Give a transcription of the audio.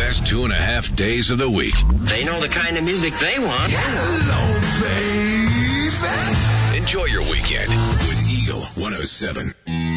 last 2.5 days of the week. They know the kind of music they want. Hello, baby. Enjoy your weekend with Eagle 107.